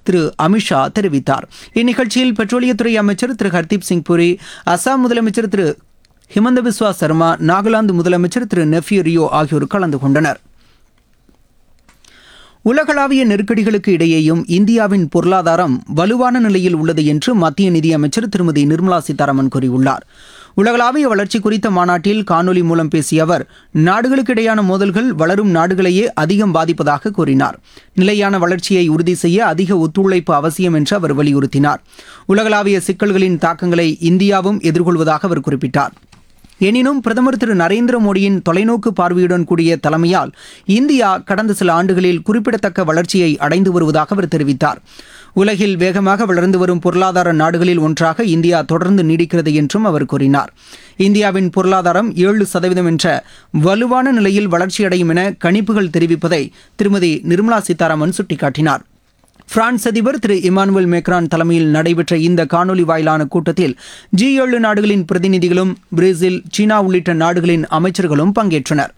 திரு அமித்ஷா தெரிவித்தார். இந்நிகழ்ச்சியில் பெட்ரோலியத்துறை அமைச்சர் திரு ஹர்தீப் சிங் புரி, அசாம் முதலமைச்சர் திரு ஹிமந்த பிஸ்வா சர்மா, நாகாலாந்து முதலமைச்சர் திரு நெஃப்யூ ரியோ ஆகியோர் கலந்து கொண்டனர். உலகளாவிய நெருக்கடிகளுக்கு இடையேயும் இந்தியாவின் பொருளாதாரம் வலுவான நிலையில் உள்ளது என்று மத்திய நிதியமைச்சர் திருமதி நிர்மலா சீதாராமன் கூறியுள்ளார். உலகளாவிய வளர்ச்சி குறித்த மாநாட்டில் காணொலி மூலம் பேசிய அவர், நாடுகளுக்கிடையான மோதல்கள் வளரும் நாடுகளையே அதிகம் பாதிப்பதாக கூறினார். நிலையான வளர்ச்சியை உறுதி செய்ய அதிக ஒத்துழைப்பு அவசியம் என்று அவர் வலியுறுத்தினார். உலகளாவிய சிக்கல்களின் தாக்கங்களை இந்தியாவும் எதிர்கொள்வதாக அவர் குறிப்பிட்டார். எனினும் பிரதமர் திரு நரேந்திர மோடியின் தொலைநோக்கு பார்வையுடன் கூடிய தலைமையால் இந்தியா கடந்த சில ஆண்டுகளில் குறிப்பிடத்தக்க வளர்ச்சியை அடைந்து வருவதாக அவர் தெரிவித்தார். உலகில் வேகமாக வளர்ந்து வரும் பொருளாதார நாடுகளில் ஒன்றாக இந்தியா தொடர்ந்து நீடிக்கிறது என்றும் அவர் கூறினார். இந்தியாவின் பொருளாதாரம் 7% என்ற வலுவான நிலையில் வளர்ச்சியடையும் என கணிப்புகள் தெரிவிப்பதை திருமதி நிர்மலா சீதாராமன் சுட்டிக்காட்டினார். பிரான்ஸ் அதிபர் திரு இமானுவேல் மேக்ரான் தலைமையில் நடைபெற்ற இந்த காணொலி வாயிலான கூட்டத்தில் G7 நாடுகளின் பிரதிநிதிகளும் பிரேசில், சீனா உள்ளிட்ட நாடுகளின் அமைச்சர்களும் பங்கேற்றனர்.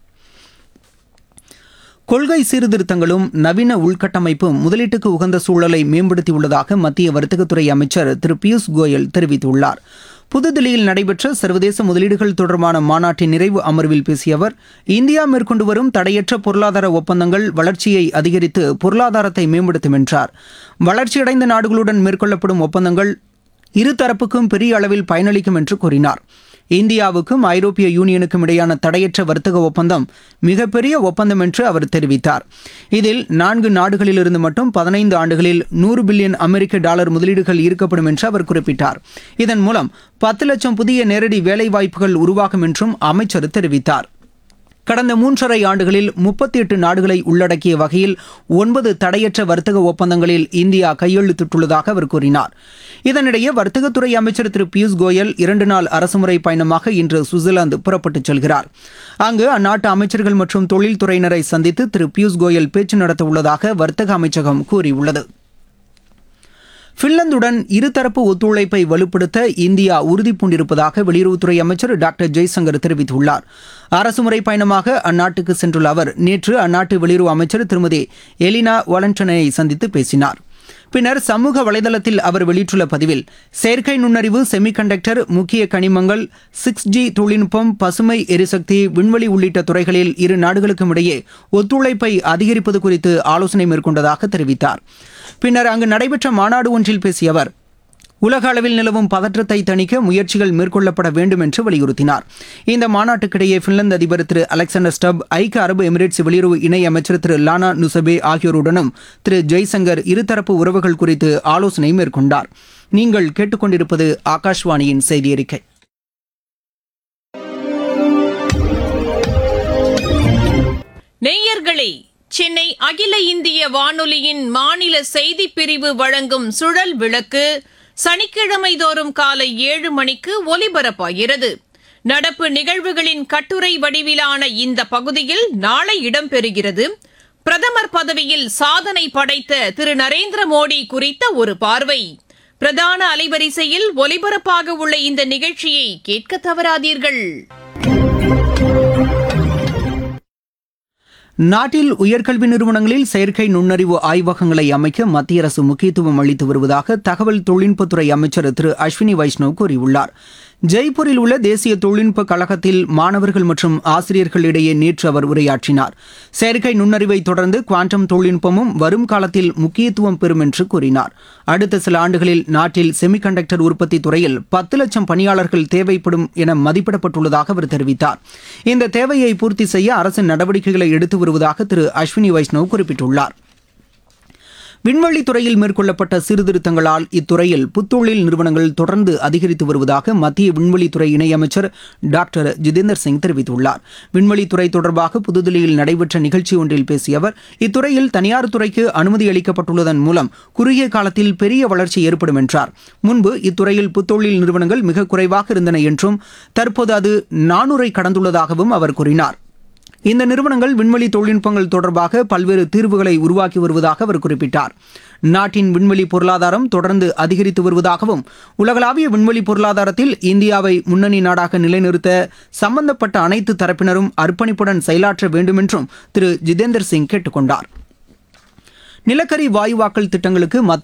கொள்கை சீர்திருத்தங்களும் நவீன உள்கட்டமைப்பும் முதலீட்டுக்கு உகந்த சூழலை மேம்படுத்தியுள்ளதாக மத்திய வர்த்தகத்துறை அமைச்சர் திரு பியூஷ் கோயல் தெரிவித்துள்ளார். புதுதில்லியில் நடைபெற்ற சர்வதேச முதலீடுகள் தொடர்பான மாநாட்டின் நிறைவு அமர்வில் பேசிய அவர், இந்தியா மேற்கொண்டு வரும் தடையற்ற பொருளாதார ஒப்பந்தங்கள் வளர்ச்சியை அதிகரித்து பொருளாதாரத்தை மேம்படுத்தும் என்றார். வளர்ச்சியடைந்த நாடுகளுடன் மேற்கொள்ளப்படும் ஒப்பந்தங்கள் இருதரப்புக்கும் பெரிய அளவில் பயனளிக்கும் என்று கூறினார். இந்தியாவுக்கும் ஐரோப்பிய யூனியனுக்கும் இடையான தடையற்ற வர்த்தக ஒப்பந்தம் மிகப்பெரிய ஒப்பந்தம் என்று அவர் தெரிவித்தார். இதில் 4 நாடுகளிலிருந்து மட்டும் 15 ஆண்டுகளில் $100 பில்லியன் அமெரிக்க முதலீடுகள் ஈர்க்கப்படும் என்று அவர் குறிப்பிட்டார். இதன் மூலம் 10 லட்சம் புதிய நேரடி வேலைவாய்ப்புகள் உருவாகும் என்றும் அமைச்சர் தெரிவித்தார். கடந்த 3.5 ஆண்டுகளில் 38 நாடுகளை உள்ளடக்கிய வகையில் 9 தடையற்ற வர்த்தக ஒப்பந்தங்களில் இந்தியா கையெழுத்திட்டுள்ளதாக அவர் கூறினார். இதனிடையே வர்த்தகத்துறை அமைச்சர் திரு பியூஷ் கோயல் 2 நாள் அரசுமுறை பயணமாக இன்று சுவிட்சர்லாந்து புறப்பட்டுச் செல்கிறார். அங்கு அந்நாட்டு அமைச்சர்கள் மற்றும் தொழில்துறையினரை சந்தித்து திரு பியூஷ் கோயல் பேச்சு நடத்த உள்ளதாக வர்த்தக அமைச்சகம் கூறியுள்ளது. பின்லாந்துடன் இருதரப்பு ஒத்துழைப்பை வலுப்படுத்த இந்தியா உறுதிபூண்டிருப்பதாக வெளியுறவுத்துறை அமைச்சர் டாக்டர் ஜெய்சங்கர் தெரிவித்துள்ளார். அரசுமுறை பயணமாக அந்நாட்டுக்கு சென்றுள்ள அவர் நேற்று அந்நாட்டு வெளியுறவு அமைச்சர் திருமதி எலினா வாலண்டனை சந்தித்து பேசினார். பின்னர் சமூக வலைதளத்தில் அவர் வெளியிட்டுள்ள பதிவில், செயற்கை நுண்ணறிவு, செமிகண்டக்டர், முக்கிய கனிமங்கள், 6G தொழில்நுட்பம், பசுமை எரிசக்தி, விண்வெளி உள்ளிட்ட துறைகளில் இரு நாடுகளுக்கும் இடையே ஒத்துழைப்பை அதிகரிப்பது குறித்து ஆலோசனை மேற்கொண்டதாக தெரிவித்தார். பின்னர் அங்கு நடைபெற்ற மாநாடு ஒன்றில் பேசிய அவர், உலக அளவில் நிலவும் பதற்றத்தை தணிக்க முயற்சிகள் மேற்கொள்ளப்பட வேண்டும் என்று வலியுறுத்தினார். இந்த மாநாட்டுக்கிடையே பின்லாந்து அதிபர் திரு அலெக்சாண்டர் ஸ்டப், ஐக்கிய அரபு எமிரேட்ஸ் வெளியுறவு இணை அமைச்சர் திரு லானா நுசபே ஆகியோருடனும் திரு ஜெய்சங்கர் இருதரப்பு உறவுகள் குறித்து ஆலோசனை மேற்கொண்டார். நீங்கள் கேட்டுக்கொண்டிருப்பது ஆகாஷ்வாணியின் செய்தி அறிக்கை. நேயர்களே, சென்னை அகில இந்திய வானொலியின் மாநில செய்திப் பிரிவு வழங்கும் சுழல் விளக்கு சனிக்கிழமை தோறும் காலை 7 மணிக்கு ஒலிபரப்பாகிறது. நடப்பு நிகழ்வுகளின் கட்டுரை வடிவிலான இந்த பகுதியில் நாளை இடம்பெறுகிறது. பிரதமர் பதவியில் சாதனை படைத்த திரு நரேந்திர மோடி குறித்த ஒரு பார்வை. பிரதான அலைவரிசையில் ஒலிபரப்பாக உள்ள இந்த நிகழ்ச்சியை கேட்க தவறாதீர்கள். நாட்டில் உயர்கல்வி நிறுவனங்களில் செயற்கை நுண்ணறிவு ஆய்வகங்களை அமைக்க மத்திய அரசு முக்கியத்துவம் அளித்து வருவதாக தகவல் தொழில்நுட்பத்துறை அமைச்சர் திரு அஸ்வினி வைஷ்ணவ் கூறியுள்ளார். ஜெய்ப்பூரில் உள்ள தேசிய தொழில்நுட்ப கழகத்தில் மாணவர்கள் மற்றும் ஆசிரியர்களிடையே நேற்று அவர் உரையாற்றினார். செயற்கை நுண்ணறிவை தொடர்ந்து குவாண்டம் தொழில்நுட்பமும் வரும் காலத்தில் முக்கியத்துவம் பெறும் என்று கூறினார். அடுத்த சில ஆண்டுகளில் நாட்டில் செமிகண்டக்டர் உற்பத்தி துறையில் 10 லட்சம் பணியாளர்கள் தேவைப்படும் என மதிப்பிடப்பட்டுள்ளதாக அவர் தெரிவித்தார். இந்த தேவையை பூர்த்தி செய்ய அரசு நடவடிக்கைகளை எடுத்து வருவதாக திரு அஸ்வினி வைஷ்ணவ் குறிப்பிட்டுள்ளார். விண்வெளித் துறையில் மேற்கொள்ளப்பட்ட சீர்திருத்தங்களால் இத்துறையில் புத்தொழில் நிறுவனங்கள் தொடர்ந்து அதிகரித்து வருவதாக மத்திய விண்வெளித்துறை இணையமைச்சர் டாக்டர் ஜிதேந்தர் சிங் தெரிவித்துள்ளார். விண்வெளித்துறை தொடர்பாக புதுதில்லியில் நடைபெற்ற நிகழ்ச்சி ஒன்றில் பேசிய அவர், இத்துறையில் தனியார் துறைக்கு அனுமதி அளிக்கப்பட்டுள்ளதன் மூலம் குறுகிய காலத்தில் பெரிய வளர்ச்சி ஏற்படும் என்றார். முன்பு இத்துறையில் புத்தொழில் நிறுவனங்கள் மிக குறைவாக இருந்தன என்றும் தற்போது அது 400ஐ கடந்துள்ளதாகவும் அவர் கூறினார். இந்த நிறுவனங்கள் விண்வெளி தொழில்நுட்பங்கள் தொடர்பாக பல்வேறு தீர்வுகளை உருவாக்கி வருவதாக அவர் குறிப்பிட்டார். நாட்டின் விண்வெளி பொருளாதாரம் தொடர்ந்து அதிகரித்து வருவதாகவும் உலகளாவிய விண்வெளி பொருளாதாரத்தில் இந்தியாவை முன்னணி நாடாக நிலைநிறுத்த சம்பந்தப்பட்ட அனைத்து தரப்பினரும் அர்ப்பணிப்புடன் செயலாற்ற வேண்டும் என்றும் திரு ஜிதேந்தர் சிங் கேட்டுக் கொண்டார். நிலக்கரி வாயுவாக்கல் திட்டங்களுக்கு மத்திய